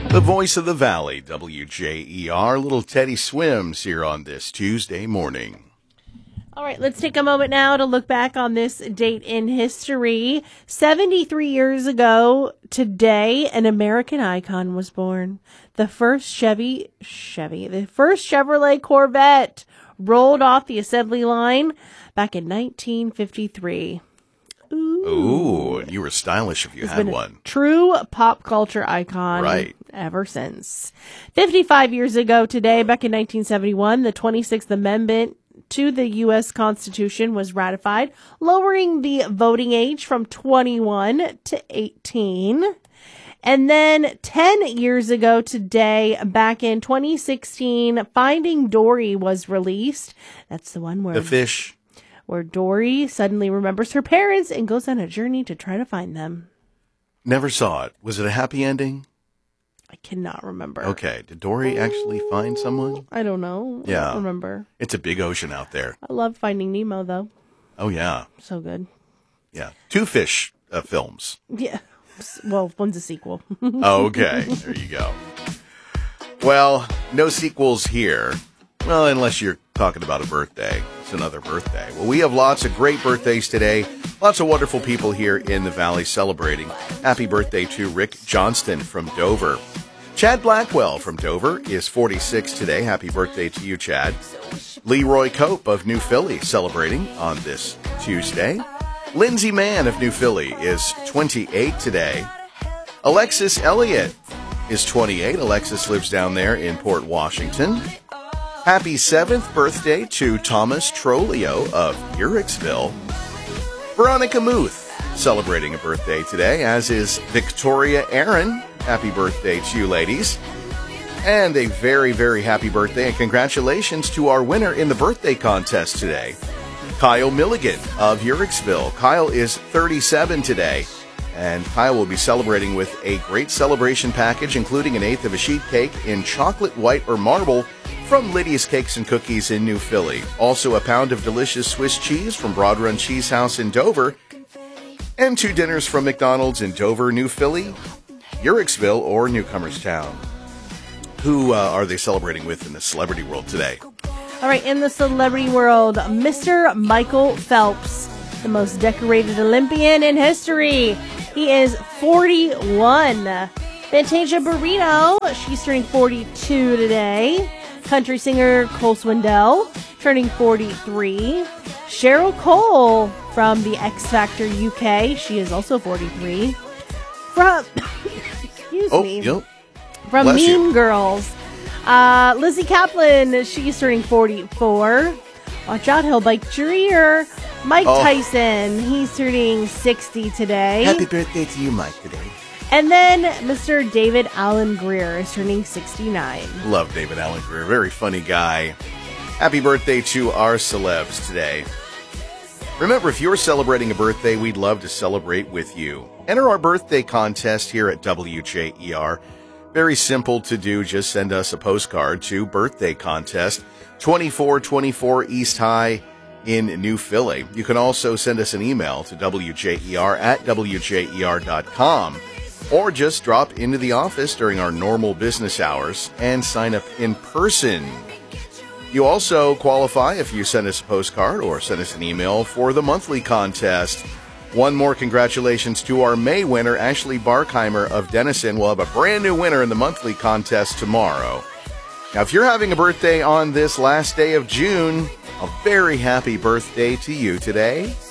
The voice of the valley, WJER. Little Teddy swims here on this Tuesday morning. All right, let's take a moment now to look back on this date in history. 73 years ago today, an American icon was born. The first the first Chevrolet Corvette rolled off the assembly line back in 1953. Ooh, you were stylish if you had one. True pop culture icon. Right. Ever since. 55 years ago today, back in 1971, the 26th Amendment to the U.S. Constitution was ratified, lowering the voting age from 21 to 18. And then 10 years ago today, back in 2016, Finding Dory was released. That's the one where the fish, where Dory suddenly remembers her parents and goes on a journey to try to find them. Never saw it. Was it a happy ending? I cannot remember. Okay. Did Dory actually find someone? I don't know. Yeah. I don't remember. It's a big ocean out there. I love Finding Nemo, though. Oh, yeah. So good. Yeah. Two fish films. Yeah. Well, one's a sequel. Okay. There you go. Well, no sequels here. Well, unless you're talking about a birthday. It's another birthday. Well, we have lots of great birthdays today. Lots of wonderful people here in the Valley celebrating. Happy birthday to Rick Johnston from Dover. Chad Blackwell from Dover is 46 today. Happy birthday to you, Chad. Leroy Cope of New Philly celebrating on this Tuesday. Lindsay Mann of New Philly is 28 today. Alexis Elliott is 28. Alexis lives down there in Port Washington. Happy 7th birthday to Thomas Trolio of Uricksville. Veronica Muth celebrating a birthday today, as is Victoria Aaron. Happy birthday to you, ladies. And a very, very happy birthday and congratulations to our winner in the birthday contest today, Kyle Milligan of Uricksville. Kyle is 37 today, and Kyle will be celebrating with a great celebration package, including an eighth of a sheet cake in chocolate, white, or marble from Lydia's Cakes and Cookies in New Philly. Also a pound of delicious Swiss cheese from Broad Run Cheese House in Dover, and 2 dinners from McDonald's in Dover, New Philly, Uricksville, or Newcomerstown. Who are they celebrating with in the celebrity world today? All right, in the celebrity world, Mr. Michael Phelps, the most decorated Olympian in history. He is 41. Fantasia Barrino, she's turning 42 today. Country singer Cole Swindell, turning 43. Cheryl Cole from the X Factor UK, she is also 43. From, from Bless Mean you. Girls, Lizzie Kaplan, she's turning 44. Watch out, he'll bite your ear. Mike Tyson, he's turning 60 today. Happy birthday to you, Mike, today. And then Mr. David Alan Greer is turning 69. Love David Alan Greer. Very funny guy. Happy birthday to our celebs today. Remember, if you're celebrating a birthday, we'd love to celebrate with you. Enter our birthday contest here at WJER. Very simple to do. Just send us a postcard to Birthday Contest, 2424 East High in New Philly. You can also send us an email to WJER@WJER.com. Or just drop into the office during our normal business hours and sign up in person. You also qualify if you send us a postcard or send us an email for the monthly contest. One more congratulations to our May winner, Ashley Barkheimer of Denison. We'll have a brand new winner in the monthly contest tomorrow. Now, if you're having a birthday on this last day of June, a very happy birthday to you today.